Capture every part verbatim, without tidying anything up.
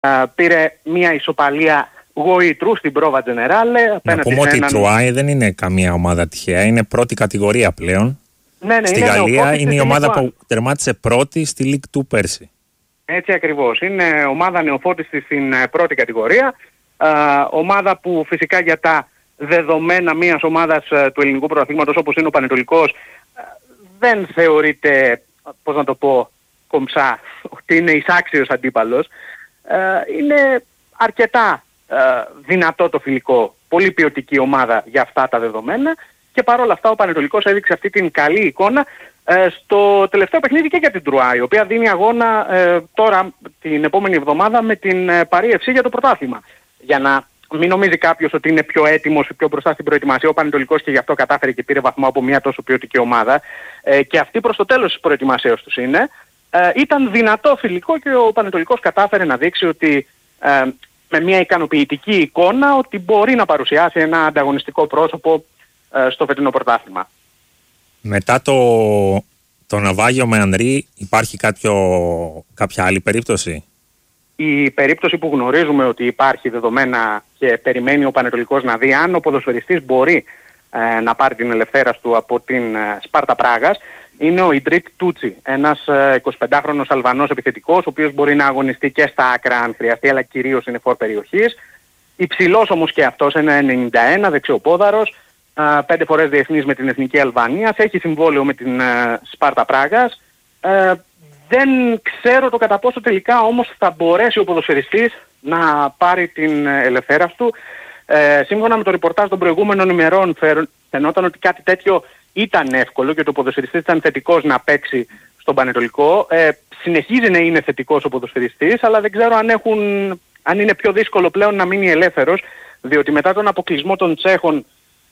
Uh, πήρε μια ισοπαλία γοήτρου στην Πρόβα Τζενεράλε. Να πούμε ότι έναν... η Τρουάι δεν είναι καμία ομάδα τυχαία, είναι πρώτη κατηγορία πλέον. Ναι, ναι, στη είναι Γαλλία είναι η ομάδα νεοφώτιστη που τερμάτισε πρώτη στη League δύο πέρσι. Έτσι ακριβώς. Είναι ομάδα νεοφώτιστη στην πρώτη κατηγορία. Uh, ομάδα που φυσικά για τα δεδομένα μιας ομάδας uh, του ελληνικού πρωταθλήματος όπως είναι ο Πανετολικός uh, δεν θεωρείται, πώς να το πω, κομψά, ότι είναι εισάξιος αντίπαλος. Uh, είναι αρκετά uh, δυνατό το φιλικό, πολύ ποιοτική ομάδα για αυτά τα δεδομένα και παρόλα αυτά ο Πανετολικός έδειξε αυτή την καλή εικόνα uh, στο τελευταίο παιχνίδι και για την Τρουάι, η οποία δίνει αγώνα uh, τώρα την επόμενη εβδομάδα με την uh, Παρί εφ σι για το πρωτάθλημα. Για να μην νομίζει κάποιος ότι είναι πιο έτοιμος ή πιο μπροστά στην προετοιμασία ο Πανετολικός και γι' αυτό κατάφερε και πήρε βαθμό από μια τόσο ποιοτική ομάδα. Ε, και αυτή προς το τέλος της προετοιμασίας τους είναι. Ε, ήταν δυνατό φιλικό και ο Πανετολικός κατάφερε να δείξει ότι ε, με μια ικανοποιητική εικόνα ότι μπορεί να παρουσιάσει ένα ανταγωνιστικό πρόσωπο ε, στο φετινό πρωτάθλημα. Μετά το, το ναυάγιο με Ανρί υπάρχει κάποιο, κάποια άλλη περίπτωση? Η περίπτωση που γνωρίζουμε ότι υπάρχει δεδομένα και περιμένει ο Πανετολικός να δει αν ο ποδοσφαιριστής μπορεί ε, να πάρει την ελευθέρας του από την ε, Σπάρτα Πράγας είναι ο Ιντρίκ Τούτσι, ένας ε, εικοσιπεντάχρονος Αλβανός επιθετικός ο οποίος μπορεί να αγωνιστεί και στα άκρα αν χρειαστεί αλλά κυρίως είναι φορ περιοχής. Υψηλός όμως και αυτός, ένα ενενήντα ένα, δεξιοπόδαρος, ε, πέντε φορές διεθνής με την Εθνική Αλβανίας, έχει συμβόλαιο με την ε, Σπάρτα Πράγας. Ε, Δεν ξέρω το κατά πόσο τελικά όμως θα μπορέσει ο ποδοσφαιριστής να πάρει την ελευθέρας του. Ε, σύμφωνα με το ρεπορτάζ των προηγούμενων ημερών φαινόταν ότι κάτι τέτοιο ήταν εύκολο και ότι ο ποδοσφαιριστής ήταν θετικός να παίξει στον Πανετολικό. Ε, συνεχίζει να είναι θετικός ο ποδοσφαιριστής, αλλά δεν ξέρω αν, έχουν, αν είναι πιο δύσκολο πλέον να μείνει ελεύθερος, διότι μετά τον αποκλεισμό των Τσέχων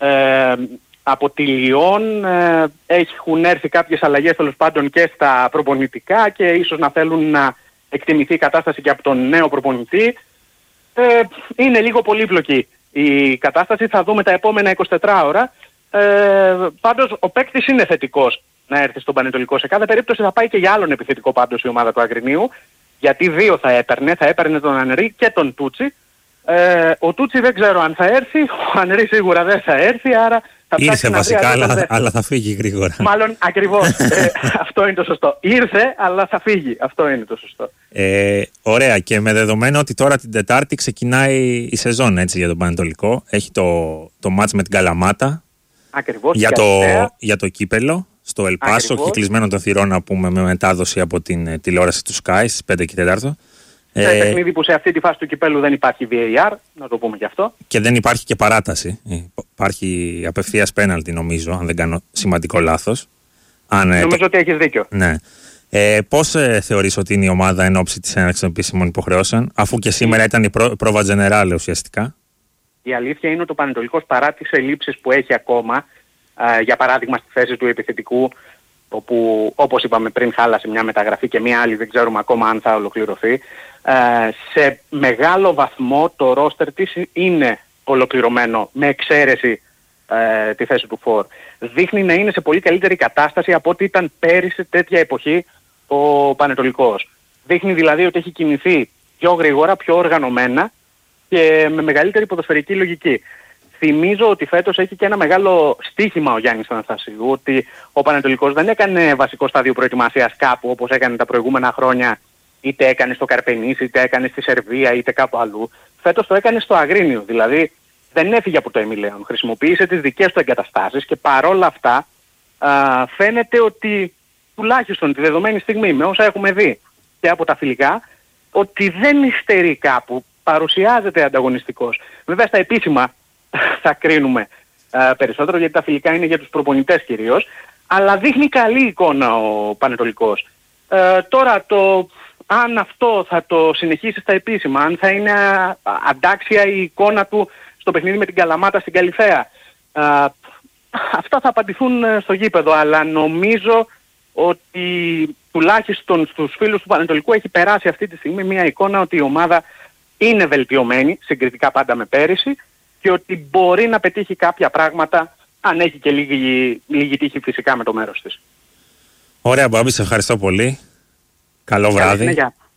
ε, από τη Λιόν ε, έχουν έρθει κάποιες αλλαγές τέλος πάντων και στα προπονητικά και ίσως να θέλουν να εκτιμηθεί η κατάσταση και από τον νέο προπονητή. Ε, είναι λίγο πολύπλοκη η κατάσταση, θα δούμε τα επόμενα εικοσιτέσσερις ώρα. Ε, πάντως ο παίκτης είναι θετικός να έρθει στον Πανετολικό. Σε κάθε περίπτωση θα πάει και για άλλον επιθετικό πάντως η ομάδα του Αγρινίου, γιατί δύο θα έπαιρνε, θα έπαιρνε τον Ανρί και τον Τούτσι. Ε, ο Τούτσι δεν ξέρω αν θα έρθει, ο Ανρί σίγουρα δεν θα έρθει, άρα θα ήρθε βασικά, αλλά, αλλά θα φύγει γρήγορα. Μάλλον ακριβώς. ε, αυτό είναι το σωστό. Ήρθε, αλλά θα φύγει. Αυτό είναι το σωστό. Ε, ωραία. Και με δεδομένο ότι τώρα την Τετάρτη ξεκινάει η σεζόν έτσι, για τον Πανετολικό. Έχει το, το μάτς με την Καλαμάτα. Ακριβώς. Για το, για το κύπελο. Στο Ελπάσο. Κυκλισμένο των θυρών, να πούμε, με μετάδοση από την ε, τηλεόραση του Sky στις πέντε και τέσσερα. Σε ε, παιχνίδι που σε αυτή τη φάση του κυπέλου δεν υπάρχει βι έι αρ, να το πούμε και αυτό. Και δεν υπάρχει και παράταση. Υπάρχει απευθείας πέναλτι νομίζω, αν δεν κάνω σημαντικό λάθος. Αν, νομίζω το... ότι έχεις δίκιο. Ναι. Ε, πώς ε, θεωρείς ότι είναι η ομάδα εν ώψη της έναρξης των επίσημων υποχρεώσεων, αφού και σήμερα ήταν η Πρόβα Τζενεράλε ουσιαστικά? Η αλήθεια είναι ότι ο Πανετολικός παρά τις ελλείψεις που έχει ακόμα, ε, για παράδειγμα στη θέση του επιθετικού, όπου όπως είπαμε πριν χάλασε μια μεταγραφή και μια άλλη δεν ξέρουμε ακόμα αν θα ολοκληρωθεί, ε, σε μεγάλο βαθμό το ρόστερ της είναι ολοκληρωμένο με εξαίρεση ε, τη θέση του φορ. Δείχνει να είναι σε πολύ καλύτερη κατάσταση από ό,τι ήταν πέρυσι τέτοια εποχή ο Πανετολικός. Δείχνει δηλαδή ότι έχει κινηθεί πιο γρήγορα, πιο οργανωμένα και με μεγαλύτερη ποδοσφαιρική λογική. Θυμίζω ότι φέτος έχει και ένα μεγάλο στοίχημα ο Γιάννης Αναστασίου, ότι ο Πανετολικός δεν έκανε βασικό στάδιο προετοιμασίας κάπου όπως έκανε τα προηγούμενα χρόνια, είτε έκανε στο Καρπενήσι, είτε έκανε στη Σερβία, είτε κάπου αλλού. Φέτος το έκανε στο Αγρίνιο, δηλαδή δεν έφυγε από το Εμιλέον, χρησιμοποίησε τις δικές του εγκαταστάσεις και παρόλα αυτά α, φαίνεται ότι τουλάχιστον τη δεδομένη στιγμή με όσα έχουμε δει και από τα φιλικά, ότι δεν υστερεί κάπου, παρουσιάζεται ανταγωνιστικός. Βέβαια στα επίσημα θα κρίνουμε uh, περισσότερο γιατί τα φιλικά είναι για τους προπονητές κυρίως, αλλά δείχνει καλή εικόνα ο Πανετολικός. Uh, τώρα το αν αυτό θα το συνεχίσει στα επίσημα, αν θα είναι uh, αντάξια η εικόνα του στο παιχνίδι με την Καλαμάτα στην Καλυθέα, uh, αυτά θα απαντηθούν uh, στο γήπεδο, αλλά νομίζω ότι τουλάχιστον στους φίλους του Πανετολικού έχει περάσει αυτή τη στιγμή μια εικόνα ότι η ομάδα είναι βελτιωμένη, συγκριτικά πάντα με πέρυσι, και ότι μπορεί να πετύχει κάποια πράγματα, αν έχει και λίγη, λίγη τύχη φυσικά με το μέρος της. Ωραία Μπάμπη, σε ευχαριστώ πολύ. Καλό βράδυ.